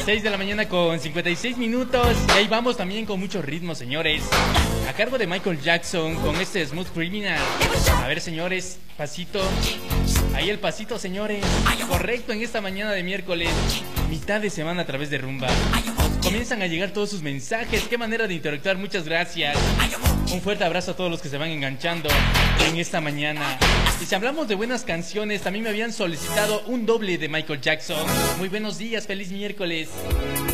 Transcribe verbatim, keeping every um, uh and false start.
seis de la mañana con cincuenta y seis minutos. Y ahí vamos también con mucho ritmo, señores. A cargo de Michael Jackson con este Smooth Criminal. A ver, señores, pasito. Ahí el pasito, señores. Correcto, en esta mañana de miércoles, mitad de semana a través de Rumba. Comienzan a llegar todos sus mensajes. Qué manera de interactuar, muchas gracias. Un fuerte abrazo a todos los que se van enganchando en esta mañana. Y si hablamos de buenas canciones, también me habían solicitado un doble de Michael Jackson. Muy buenos días, feliz miércoles.